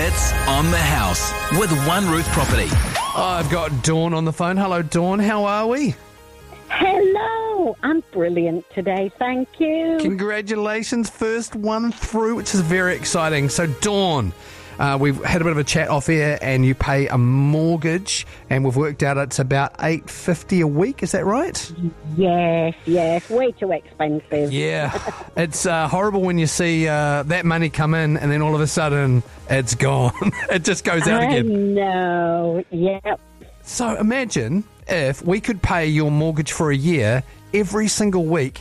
Hits on the House with One Roof Property. I've got Dawn on the phone. Hello, Dawn. How are we? Hello, I'm brilliant today, thank you. Congratulations. First one through, which is very exciting. So, Dawn, we've had a bit of a chat off air and you pay a mortgage and we've worked out it's about $850 a week. Is that right? Yes, way too expensive. Yeah. It's horrible when you see that money come in and then all of a sudden it's gone. It just goes out again. I know, yep. So imagine if we could pay your mortgage for a year, every single week,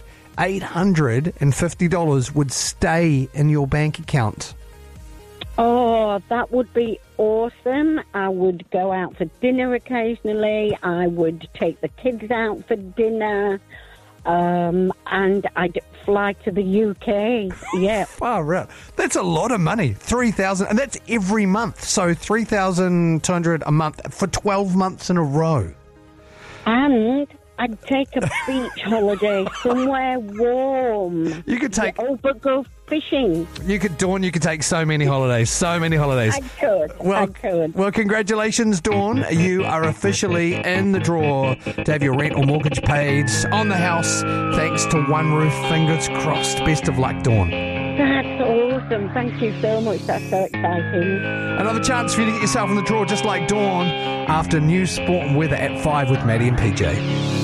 $850 would stay in your bank account. Oh, that would be awesome. I would go out for dinner occasionally. I would take the kids out for dinner. And I'd fly to the UK. Yeah. Far out. That's a lot of money. $3,000, and that's every month. So $3,200 a month for 12 months in a row. And I'd take a beach holiday somewhere warm. You could take. But go fishing. You could, Dawn. You could take so many holidays. So many holidays. I could. Well, congratulations, Dawn. You are officially in the draw to have your rent or mortgage paid on the house, thanks to One Roof. Fingers crossed. Best of luck, Dawn. That's awesome. Thank you so much. That's so exciting. Another chance for you to get yourself in the draw, just like Dawn, after news, sport, and weather at 5 with Maddie and PJ.